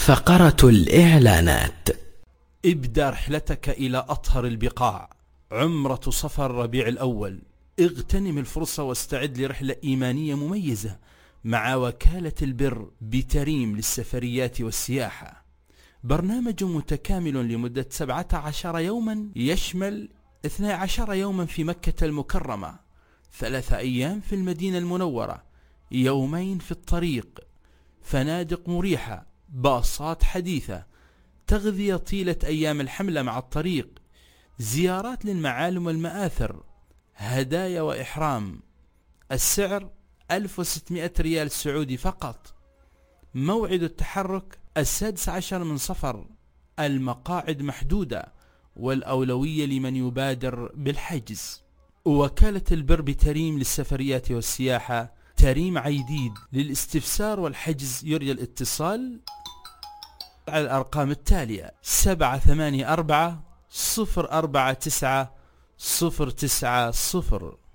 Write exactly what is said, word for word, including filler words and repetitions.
فقرة الإعلانات. ابدأ رحلتك إلى أطهر البقاع، عمرة صفر ربيع الأول. اغتنم الفرصة واستعد لرحلة إيمانية مميزة مع وكالة البر بتريم للسفريات والسياحة. برنامج متكامل لمدة سبعة عشر يوما يشمل اثني عشر يوما في مكة المكرمة، ثلاثة أيام في المدينة المنورة، يومين في الطريق، فنادق مريحة، باصات حديثة، تغذية طيلة أيام الحملة مع الطريق، زيارات للمعالم والمآثر، هدايا وإحرام. السعر ألف وستمائة ريال سعودي فقط. موعد التحرك السادس عشر من صفر. المقاعد محدودة والأولوية لمن يبادر بالحجز. وكالة البر بتريم للسفريات والسياحة، تريم عيديد. للاستفسار والحجز يرجى الاتصال على الأرقام التالية: سبعة ثمانية أربعة صفر أربعة تسعة صفر تسعة صفر.